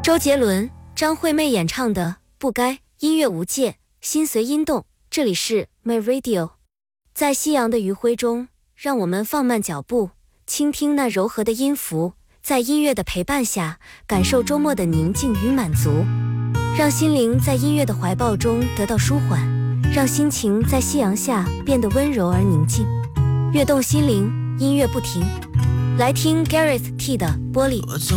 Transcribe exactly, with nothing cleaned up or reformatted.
周杰伦、张惠妹演唱的《不该》，音乐无界，心随音动。这里是 My Radio， 在夕阳的余晖中，让我们放慢脚步，倾听那柔和的音符，在音乐的陪伴下，感受周末的宁静与满足，让心灵在音乐的怀抱中得到舒缓，让心情在夕阳下变得温柔而宁静。跃动心灵，音乐不停。来听 Gareth T 的《玻璃》。